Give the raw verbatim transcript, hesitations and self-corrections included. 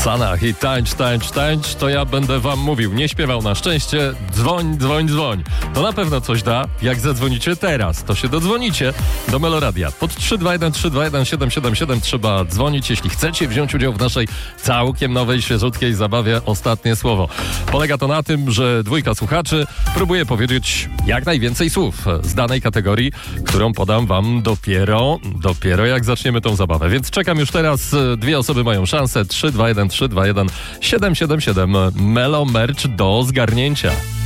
Sanach i tańcz, tańcz, tańcz, to ja będę wam mówił. Nie śpiewał na szczęście. Dzwoń, dzwoń, dzwoń. To na pewno coś da. Jak zadzwonicie teraz, to się dodzwonicie do Meloradia. Pod trzy dwa jeden trzy dwa jeden siedem siedem siedem trzeba dzwonić, jeśli chcecie wziąć udział w naszej całkiem nowej, świeżutkiej zabawie Ostatnie Słowo. Polega to na tym, że dwójka słuchaczy próbuje powiedzieć jak najwięcej słów z danej kategorii, którą podam wam dopiero, dopiero jak zaczniemy tą zabawę. Więc czekam już teraz. Dwie osoby mają szansę. trzy dwa jeden trzy dwa jeden siedem siedem siedem. Melo Merch do zgarnięcia.